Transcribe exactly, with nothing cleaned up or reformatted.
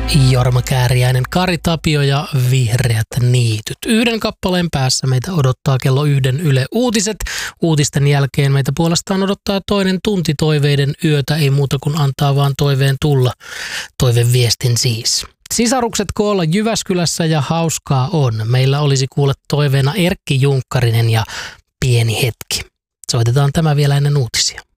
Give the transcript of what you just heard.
Jorma Kääriäinen, Kari Tapio ja Vihreät niityt. Yhden kappaleen päässä meitä odottaa kello yhden Yle Uutiset. Uutisten jälkeen meitä puolestaan odottaa toinen tunti toiveiden yötä. Ei muuta kuin antaa vaan toiveen tulla. Toiveviestin siis. Sisarukset koolla Jyväskylässä ja hauskaa on. Meillä olisi kuule toiveena Erkki Junkkarinen ja Pieni hetki. Soitetaan tämä vielä ennen uutisia.